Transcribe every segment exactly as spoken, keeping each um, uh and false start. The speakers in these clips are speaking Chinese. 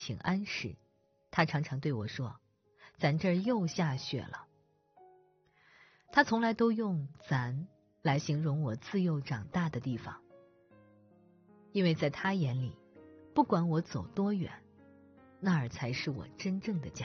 请安时，他常常对我说：“咱这儿又下雪了。”他从来都用“咱”来形容我自幼长大的地方，因为在他眼里，不管我走多远，那儿才是我真正的家。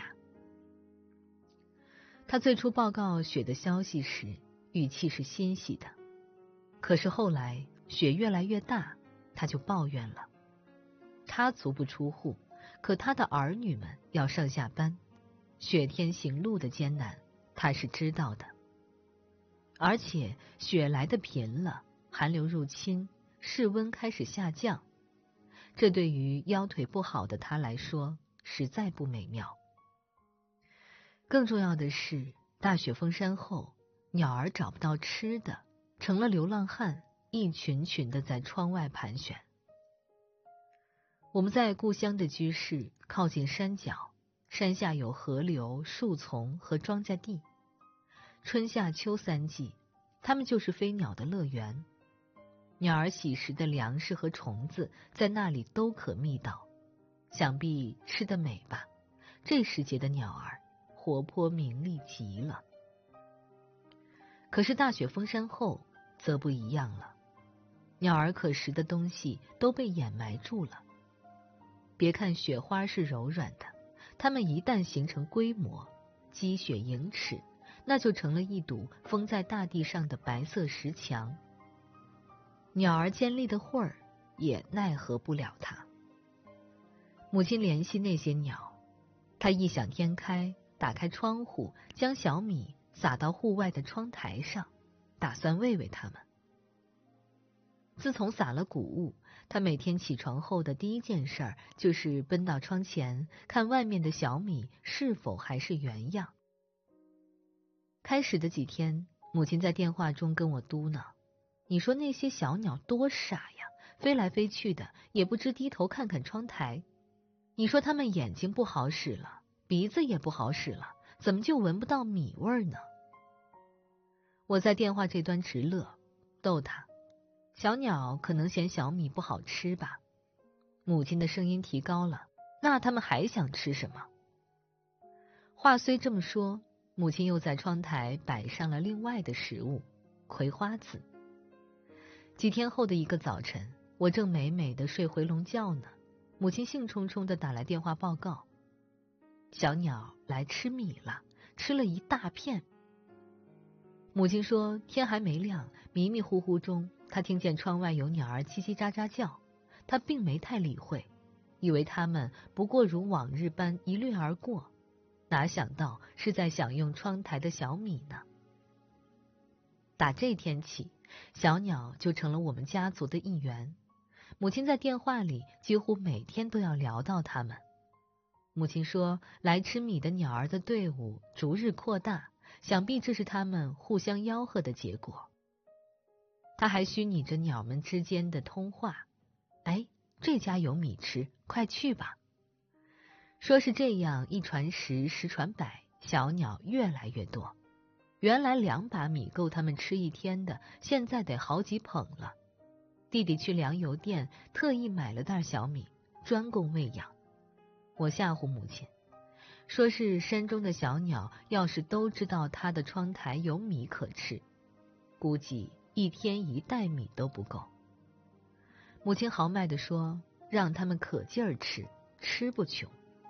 他最初报告雪的消息时，语气是欣喜的，可是后来雪越来越大，他就抱怨了。他足不出户，可他的儿女们要上下班，雪天行路的艰难，他是知道的。而且雪来得频了，寒流入侵，室温开始下降，这对于腰腿不好的他来说实在不美妙。更重要的是，大雪封山后，鸟儿找不到吃的，成了流浪汉，一群群的在窗外盘旋。我们在故乡的居室靠近山脚，山下有河流、树丛和庄稼地。春夏秋三季，它们就是飞鸟的乐园。鸟儿喜食的粮食和虫子在那里都可觅到，想必吃得美吧。这时节的鸟儿活泼明丽极了。可是大雪封山后则不一样了，鸟儿可食的东西都被掩埋住了。别看雪花是柔软的，它们一旦形成规模，积雪盈尺，那就成了一堵封在大地上的白色石墙。鸟儿尖利的喙儿也奈何不了它。母亲怜惜那些鸟，她异想天开，打开窗户，将小米撒到户外的窗台上，打算喂喂它们。自从撒了谷物，他每天起床后的第一件事儿就是奔到窗前，看外面的小米是否还是原样。开始的几天，母亲在电话中跟我嘟囔：“你说那些小鸟多傻呀，飞来飞去的，也不知低头看看窗台。你说它们眼睛不好使了，鼻子也不好使了，怎么就闻不到米味呢？”我在电话这端直乐，逗他：“小鸟可能嫌小米不好吃吧？”母亲的声音提高了：“那它们还想吃什么？”话虽这么说，母亲又在窗台摆上了另外的食物——葵花籽。几天后的一个早晨，我正美美的睡回笼觉呢，母亲兴冲冲地打来电话报告：小鸟来吃米了，吃了一大片。母亲说，天还没亮，迷迷糊糊中，她听见窗外有鸟儿叽叽喳喳叫，她并没太理会，以为它们不过如往日般一掠而过，哪想到是在享用窗台的小米呢。打这天起，小鸟就成了我们家族的一员。母亲在电话里几乎每天都要聊到它们。母亲说，来吃米的鸟儿的队伍逐日扩大，想必这是它们互相吆喝的结果。她还虚拟着鸟们之间的通话：“哎，这家有米吃，快去吧。”说是这样，一传十，十传百，小鸟越来越多。原来两把米够他们吃一天的，现在得好几捧了。弟弟去粮油店特意买了袋小米，专供喂养。我吓唬母亲，说是山中的小鸟要是都知道他的窗台有米可吃，估计一天一袋米都不够。母亲豪迈地说，让他们可劲儿吃，吃不穷。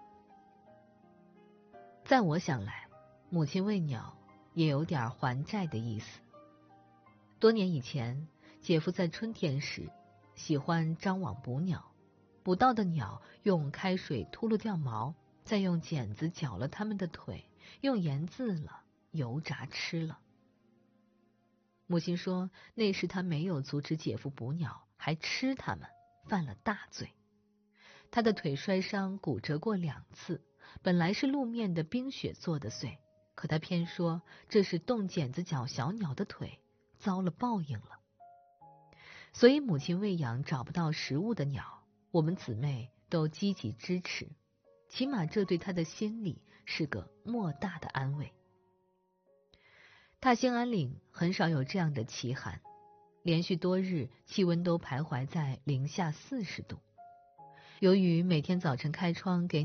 在我想来，母亲喂鸟也有点还债的意思。多年以前，姐夫在春天时喜欢张网捕鸟，捕到的鸟用开水秃噜掉毛，再用剪子绞了它们的腿，用盐渍了，油炸吃了。母亲说，那时他没有阻止姐夫捕鸟，还吃它们，犯了大罪。他的腿摔伤骨折过两次，本来是路面的冰雪做的碎，可他偏说这是动剪子绞小鸟的腿，遭了报应了。所以母亲喂养找不到食物的鸟，我们姊妹都积极支持，起码这对她的心里是个莫大的安慰。大兴安岭很少有这样的奇寒，连续多日气温都徘徊在零下四十度。 由于每天早晨开窗给